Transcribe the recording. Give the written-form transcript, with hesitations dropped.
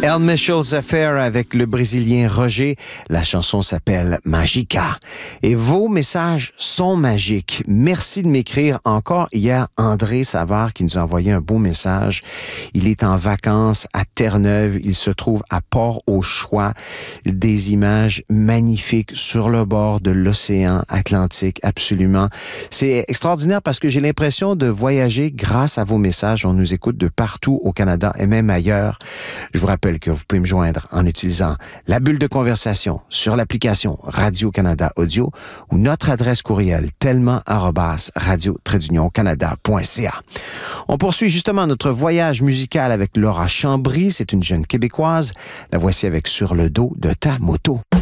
El Mitchell's Affair avec le Brésilien Roger. La chanson s'appelle Magica. Et vos messages sont magiques. Merci de m'écrire encore. Hier, André Savard qui nous a envoyé un beau message. Il est en vacances à Terre-Neuve. Il se trouve à Port-au-Choix. Des images magnifiques sur le bord de l'océan Atlantique, absolument. C'est extraordinaire parce que j'ai l'impression de voyager grâce à vos messages. On nous écoute de partout au Canada et même ailleurs. Je vous rappelle que vous pouvez me joindre en utilisant la bulle de conversation sur l'application Radio-Canada Audio ou notre adresse courriel tellement@radio-canada.ca. On poursuit justement notre voyage musical avec Laura Chambry. C'est une jeune Québécoise. La voici avec Sur le dos de ta moto.